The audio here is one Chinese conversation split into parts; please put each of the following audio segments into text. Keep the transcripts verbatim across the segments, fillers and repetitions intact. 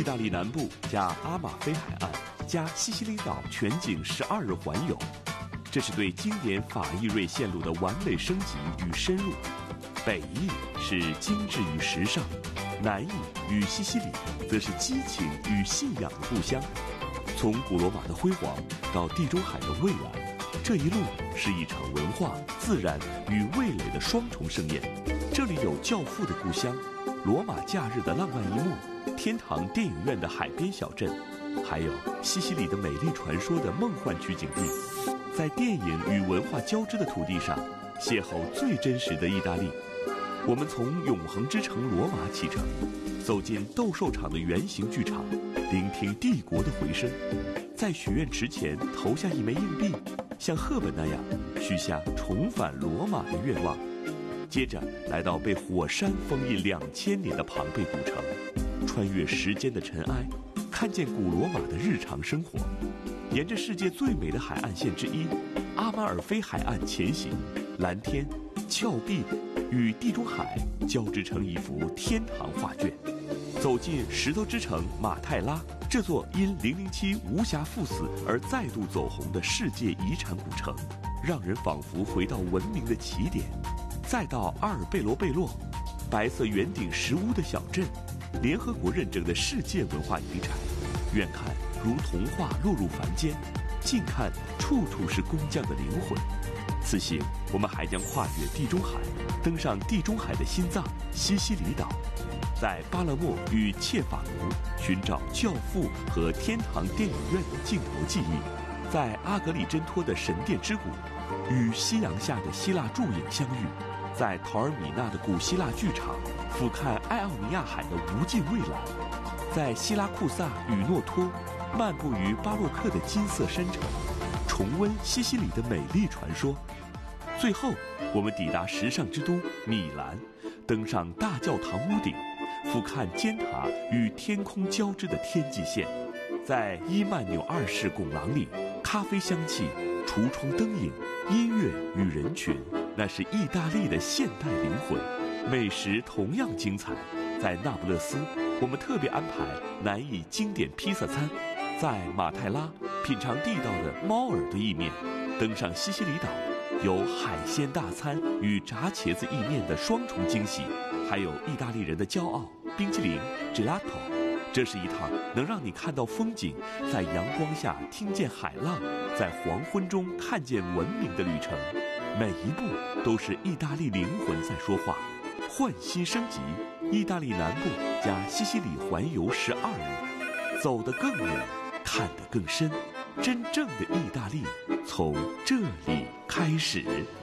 大利南部加阿马菲海岸加西西里岛全景十二日环游，这是对经典法意瑞线路的完美升级与深入。北意是精致与时尚，南意与西西里则是激情与信仰的故乡。从古罗马的辉煌到地中海的蔚蓝，这一路是一场文化、自然与味蕾的双重盛宴。这里有教父的故乡，罗马假日的浪漫一幕，天堂电影院的海边小镇，还有西西里的美丽传说的梦幻取景地。在电影与文化交织的土地上，邂逅最真实的意大利。我们从永恒之城罗马启程，走进斗兽场的圆形剧场，聆听帝国的回声。在许愿池前投下一枚硬币，像赫本那样许下重返罗马的愿望。接着来到被火山封印两千年的庞贝古城，穿越时间的尘埃，看见古罗马的日常生活。沿着世界最美的海岸线之一阿马尔菲海岸前行，蓝天、峭壁与地中海交织成一幅天堂画卷。走进石头之城马泰拉，这座因零零七无暇赴死而再度走红的世界遗产古城，让人仿佛回到文明的起点。再到阿尔贝罗贝洛，白色圆顶石屋的小镇，联合国认证的世界文化遗产。远看如童话落入凡间，近看处处是工匠的灵魂。此行我们还将跨越地中海，登上地中海的心脏西西里岛，在巴勒莫与切法卢寻找教父和天堂电影院的镜头记忆，在阿格里真托的神殿之谷与夕阳下的希腊柱影相遇，在陶尔米纳的古希腊剧场俯瞰爱奥尼亚海的无尽蔚蓝，在希拉库萨与诺托漫步于巴洛克的金色山城，重温西西里的美丽传说。最后我们抵达时尚之都米兰，登上大教堂屋顶，俯瞰尖塔与天空交织的天际线。在伊曼纽二世拱廊里，咖啡香气、橱窗灯影、音乐与人群，那是意大利的现代灵魂。美食同样精彩，在那不勒斯我们特别安排南意经典披萨餐，在马泰拉品尝地道的猫耳朵意面，登上西西里岛有海鲜大餐与炸茄子意面的双重惊喜，还有意大利人的骄傲冰淇淋 gelato。 这是一趟能让你看到风景，在阳光下听见海浪，在黄昏中看见文明的旅程。每一步都是意大利灵魂在说话。焕新升级，意大利南部加西西里环游十二日，走得更远，看得更深。真正的意大利从这里开始。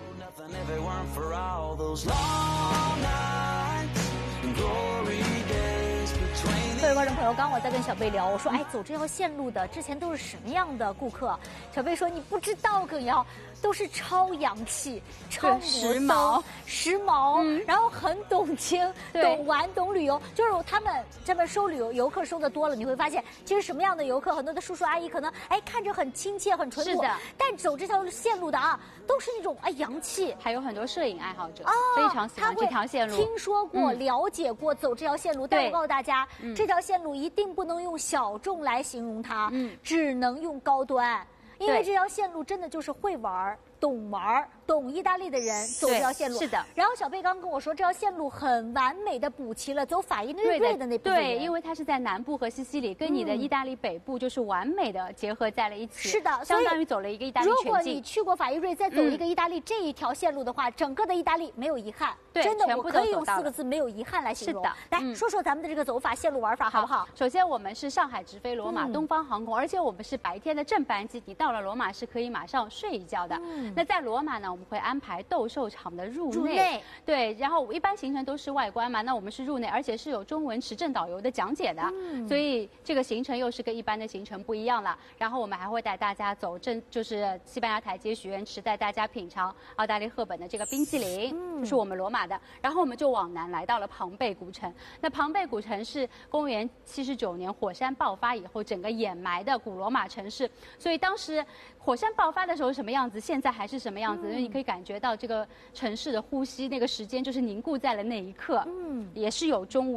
各位观众朋友，刚刚我在跟小贝聊，我说，哎，走这条线路的之前都是什么样的顾客？小贝说，你不知道，耿瑶，都是超洋气、超时髦、 时髦，嗯、然后很懂情、懂玩、懂旅游。就是他们这边收旅游游客收的多了，你会发现，其实什么样的游客，很多的叔叔阿姨可能哎看着很亲切、很淳朴， 是的， 但走这条线路的啊，都是那种哎洋气。 还有很多摄影爱好者、 哦、 非常喜欢这条线路， 听说过、 嗯、 了解过走这条线路，但我告诉大家， 嗯、 这条线路一定不能用小众来形容它，嗯，只能用高端，因为这条线路真的就是会玩、懂玩、懂意大利的人走这条线路。 是的。 然后小贝刚跟我说，这条线路很完美的补齐了走法意瑞瑞的那部分。 对，因为它是在南部和西西里，跟你的意大利北部就是完美的结合在了一起。 是的， 相当于走了一个意大利全境。 如果你去过法意瑞，再走一个意大利这一条线路的话，嗯、整个的意大利没有遗憾。 对， 真的， 全部我可以用四个字没有遗憾来形容。 是的， 来、嗯、说说咱们的这个走法线路玩法好不好？ 首先，我们是上海直飞罗马、 嗯、 东方航空，而且我们是白天的正班机，你到了罗马是可以马上睡一觉的。嗯、那在罗马呢，我们会安排斗兽场的入内， 入内对，然后一般行程都是外观嘛，那我们是入内，而且是有中文持证导游的讲解的，嗯、所以这个行程又是跟一般的行程不一样了。然后我们还会带大家走正，就是西班牙台阶许愿池，带大家品尝奥黛丽赫本的这个冰淇淋，嗯、这是我们罗马的。然后我们就往南来到了庞贝古城。那庞贝古城是公元七十九年火山爆发以后整个掩埋的古罗马城市，所以当时火山爆发的时候什么样子，现在还是什么样子，因为、嗯、你可以感觉到这个城市的呼吸，那个时间就是凝固在了那一刻。嗯，也是有中文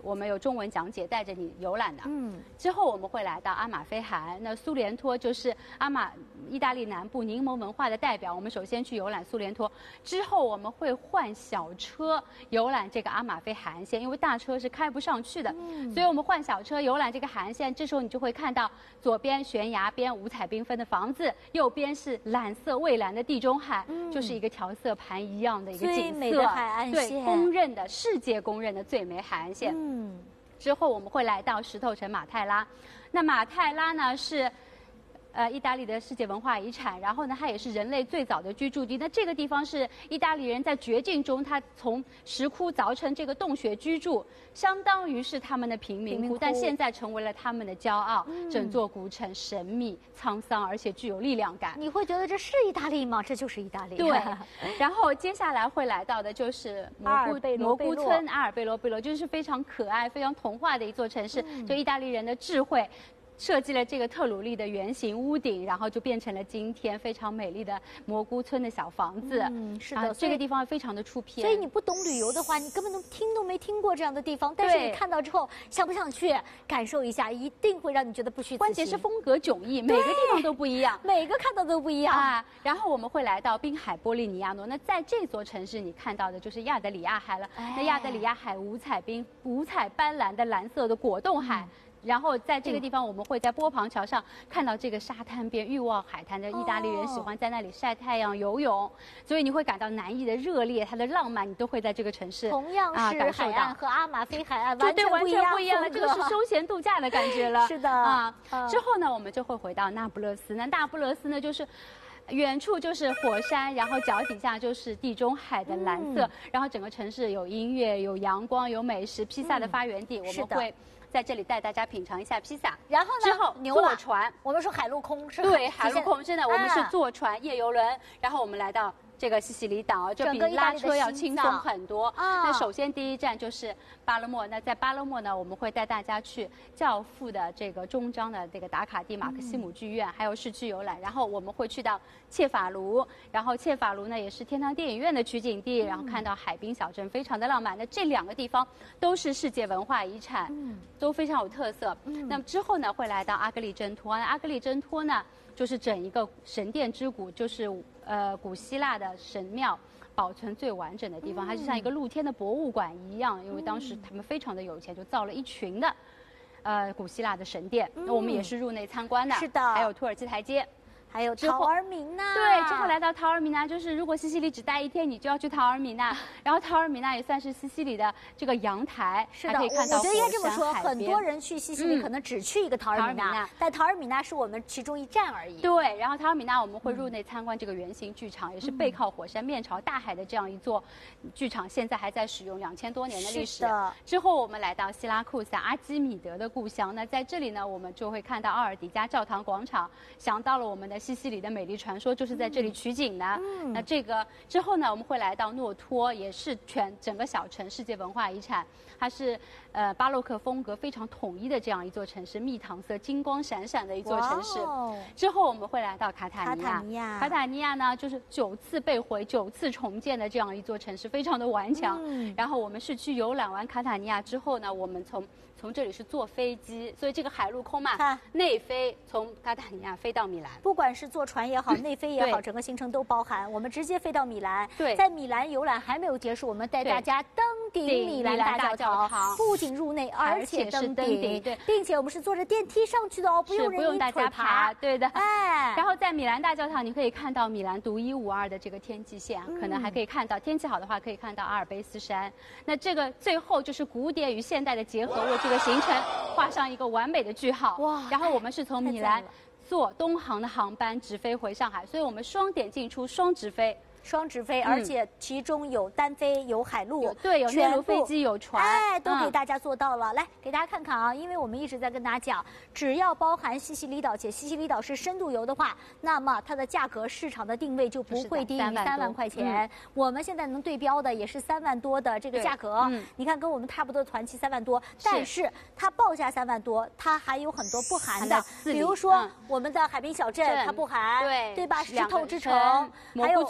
我们有中文讲解带着你游览的。 嗯， 之后我们会来到阿马菲海岸，那苏联托就是阿马意大利南部柠檬文化的代表。我们首先去游览苏联托，之后我们会换小车游览这个阿马菲海岸线，因为大车是开不上去的，嗯、所以我们换小车游览这个海岸线。这时候你就会看到左边悬崖边五彩缤纷的房子，右边是蓝色蔚蓝的地中海，嗯、就是一个调色盘一样的一个景色。 最美的海岸线， 对，公认的世界公认的最美海岸线。嗯，之后我们会来到石头城马泰拉，那马泰拉呢是。呃，意大利的世界文化遗产，然后呢，它也是人类最早的居住地。那这个地方是意大利人在绝境中，他从石窟凿成这个洞穴居住，相当于是他们的贫民窟，但现在成为了他们的骄傲。嗯、整座古城神秘、沧桑，而且具有力量感。 你会觉得这是意大利吗？这就是意大利。 对。然后接下来会来到的就是蘑菇蘑菇村阿尔贝罗贝罗，就是非常可爱、非常童话的一座城市，嗯、就意大利人的智慧。设计了这个特鲁利的圆形屋顶，然后就变成了今天非常美丽的蘑菇村的小房子。嗯， 是的， 这个地方非常的出片。 所以你不懂旅游的话，你根本都听都没听过这样的地方。但是你看到之后，想不想去感受一下？一定会让你觉得不虚此行。 关键是风格迥异，每个地方都不一样， 每个看到都不一样啊。然后我们会来到滨海波利尼亚诺，那在这座城市你看到的就是亚得里亚海了。哎、那亚得里亚海五彩缤五彩斑斓的蓝色的果冻海。嗯，然后在这个地方，我们会在波旁桥上看到这个沙滩边欲望海滩的意大利人喜欢在那里晒太阳、游泳，所以你会感到南意的热烈，它的浪漫，你都会在这个城市同样是海岸和阿马菲海岸完全不一样，不一样了，这个是休闲度假的感觉了。 是的啊，之后呢，我们就会回到那不勒斯。那那不勒斯呢，就是远处就是火山，然后脚底下就是地中海的蓝色，嗯、然后整个城市有音乐、有阳光、有美食，披萨的发源地，嗯、我们会。在这里带大家品尝一下披萨， 然后呢？ 之后坐船， 我们说海陆空是对，海陆空真的，我们是坐船夜游轮，然后我们来到这个西西里岛，就比拉车要轻松很多。那首先第一站就是巴勒莫，那在巴勒莫呢，我们会带大家去教父的这个终章的这个打卡地马克西姆剧院，还有市区游览，然后我们会去到切法卢，然后切法卢呢也是天堂电影院的取景地，然后看到海滨小镇，非常的浪漫。那这两个地方都是世界文化遗产，都非常有特色。那么之后呢，会来到阿格利真托，阿格利真托呢。就是整一个神殿之谷，就是呃古希腊的神庙保存最完整的地方，嗯、它就像一个露天的博物馆一样。因为当时他们非常的有钱，就造了一群的，呃古希腊的神殿。那、嗯、我们也是入内参观的， 是的， 还有土耳其台阶。 还有陶尔米纳， 对，之后来到陶尔米纳，就是如果西西里只待一天，你就要去陶尔米纳。然后陶尔米纳也算是西西里的这个阳台， 是的， 还可以看到火山海边。 我觉得应该这么说，很多人去西西里可能只去一个陶尔米纳，嗯、但陶尔米纳是我们其中一站而已。 对，然后陶尔米纳我们会入内参观这个圆形剧场，嗯、也是背靠火山、面朝大海的这样一座剧场，现在还在使用，两千多年的历史。之后我们来到希拉库萨，阿基米德的故乡。那在这里呢，我们就会看到奥尔迪加教堂广场，想到了我们的西西里的美丽传说就是在这里取景的。嗯、那这个之后呢，我们会来到诺托，也是全整个小城世界文化遗产。它是呃巴洛克风格非常统一的这样一座城市，蜜糖色、金光闪闪的一座城市。之后我们会来到卡塔尼亚。卡塔尼亚，卡塔尼亚呢，就是九次被毁、九次重建的这样一座城市，非常的顽强。嗯、然后我们是去游览完卡塔尼亚之后呢，我们从从这里是坐飞机，所以这个海陆空嘛，内飞从卡塔尼亚飞到米兰， 不管是坐船也好，内飞也好，整个行程都包含。我们直接飞到米兰， 对， 在米兰游览还没有结束，我们带大家登顶米兰大教堂，不仅入内，而且登顶， 对， 并且我们是坐着电梯上去的哦，不用不用大家爬，对的， 哎。 然后在米兰大教堂，你可以看到米兰独一无二的这个天际线，可能还可以看到天气好的话，可以看到阿尔卑斯山。那这个最后就是古典与现代的结合，为这个行程画上一个完美的句号。哇！然后我们是从米兰坐东航的航班直飞回上海，所以我们双点进出，双直飞。 双直飞，而且其中有单飞，有海陆， 对，有内陆飞机，有船， 哎，都给大家做到了。嗯、来，给大家看看啊，因为我们一直在跟大家讲，只要包含西西里岛，且西西里岛是深度游的话，那么它的价格市场的定位就不会低于三万块钱。嗯、我们现在能对标的也是三万多的这个价格，嗯、你看跟我们差不多的团期三万多，但是它报价三万多，它还有很多不含的，比如说、嗯、我们的海滨小镇它不含，对对吧？石头之城，还有蘑菇村。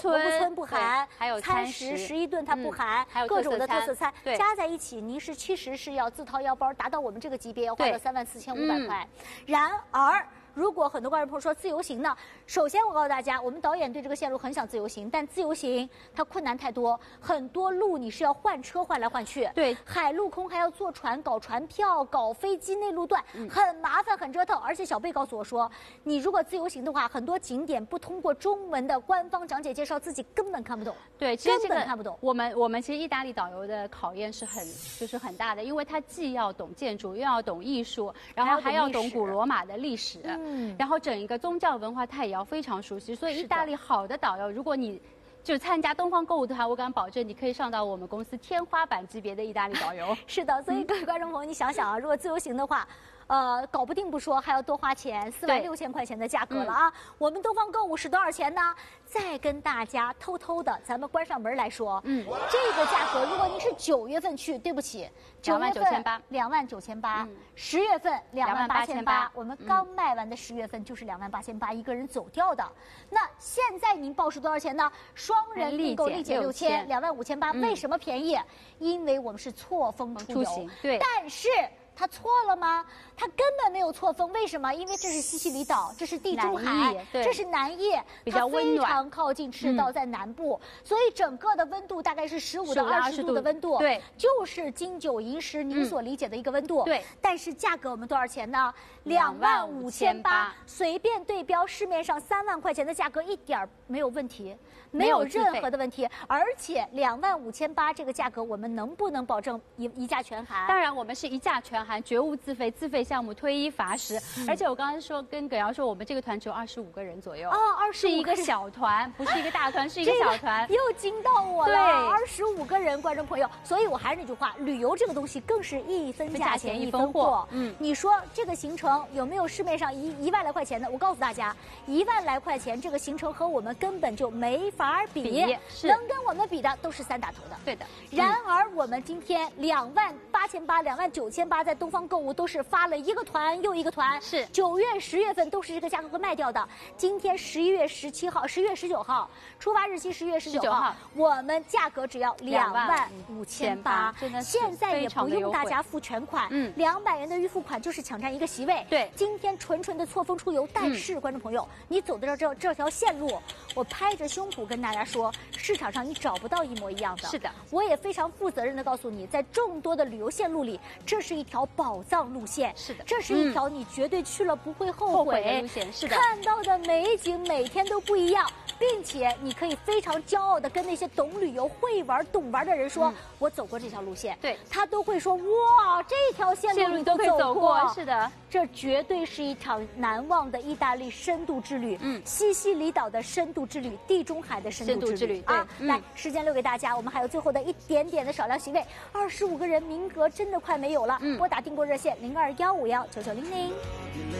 分不含， 还有餐食十一顿它不含， 还有各种的特色餐， 对， 加在一起，您是其实是要自掏腰包，达到我们这个级别要花到三万四千五百块。然而。如果很多观众朋友说自由行呢，首先我告诉大家，我们导演对这个线路很想自由行，但自由行它困难太多，很多路你是要换车换来换去， 对， 海陆空还要坐船搞船票、搞飞机内陆段， 嗯、 很麻烦很折腾。而且小贝告诉我说，你如果自由行的话，很多景点不通过中文的官方讲解介绍，自己根本看不懂。 对，其实这个根本看不懂。 我们我们其实意大利导游的考验是很就是很大的，因为他既要懂建筑，又要懂艺术，然后还要懂古罗马的历史，嗯，然后整一个宗教文化他也要非常熟悉。所以意大利好的导游，如果你就参加东方购物的话，我敢保证你可以上到我们公司天花板级别的意大利导游。 是的，所以各位观众朋友，你想想啊，如果自由行的话。呃，搞不定不说，还要多花钱，四万六千块钱的价格了啊！嗯、我们东方购物是多少钱呢？再跟大家偷偷的，咱们关上门来说，嗯，这个价格，如果您是九月份去，对不起， 九月份两万九千八，十月份两万八千八，我们刚卖完的十月份就是两万八千八一个人走掉的。那现在您报是多少钱呢？双人订购立减六千，两万五千八，为什么便宜？因为我们是错峰出游， 对， 但是。他错了吗？他根本没有错峰，为什么？因为这是西西里岛，这是地中海，这是南翼， 比较温暖， 它非常靠近赤道，在南部，嗯、所以整个的温度大概是十五到二十度的温度， 对， 就是金九银十您所理解的一个温度， 嗯、对。 但是价格我们多少钱呢？两万五千八，随便对标市面上三万块钱的价格，一点没有问题，没有任何的问题。而且两万五千八这个价格，我们能不能保证一一价全含？ 当然，我们是一价全。含绝无自费，自费项目推一罚十。嗯、而且我刚刚说跟葛瑶说，我们这个团只有二十五个人左右哦，二十是一个小团，不是一个大团，是一个小团。 又惊到我了，二十五个人，观众朋友。所以我还是那句话，旅游这个东西更是一分价钱一分货。嗯，你说这个行程有没有市面上一一万来块钱的？我告诉大家，一万来块钱这个行程和我们根本就没法比， 比能跟我们比的都是三打头的。 对的。 然而我们今天两万八千八、两万九千八在东方购物都是发了一个团又一个团， 是九月、十月份都是这个价格会卖掉的。今天十一月十七号、十一月十九号出发日期，十月十九号，我们价格只要两万五千八，现在也不用大家付全款，嗯，两百元的预付款就是抢占一个席位。 对， 今天纯纯的错峰出游，但是、嗯、观众朋友，你走的这这这条线路，我拍着胸脯跟大家说，市场上你找不到一模一样的。 是的， 我也非常负责任的告诉你，在众多的旅游线路里，这是一条宝藏路线。 是的， 这是一条你绝对去了不会后悔, 后悔的路线。是的， 看到的美景每天都不一样，并且你可以非常骄傲的跟那些懂旅游、会玩、懂玩的人说，嗯、我走过这条路线。 对， 他都会说哇，这条线路你都可以走过。是的， 这绝对是一场难忘的意大利深度之旅。嗯，西西里岛的深度之旅，地中海的深度之旅。 对， 啊， 嗯、 来，时间留给大家，我们还有最后的一点点的少量席位，二十五个人，名额真的快没有了。嗯，拨打订购热线零二幺五幺九九零零。